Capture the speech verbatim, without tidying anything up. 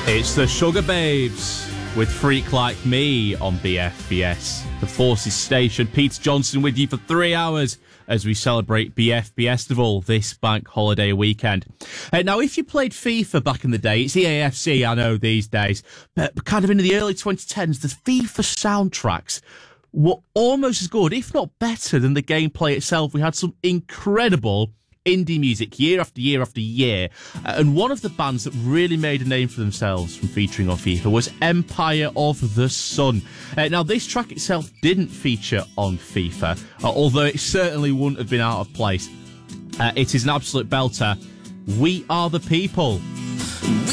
It's the Sugar Babes with Freak Like Me on B F B S, the Forces Station. Peter Johnson with you for three hours as we celebrate B F B Festival this bank holiday weekend. Uh, now, if you played FIFA back in the day, it's E A F C, I know, these days, but kind of in the early twenty tens, the FIFA soundtracks were almost as good, if not better, than the gameplay itself. We had some incredible indie music year after year after year, uh, and one of the bands that really made a name for themselves from featuring on FIFA was Empire of the Sun. Uh, now, this track itself didn't feature on FIFA, uh, although it certainly wouldn't have been out of place. Uh, it is an absolute belter. We Are the People.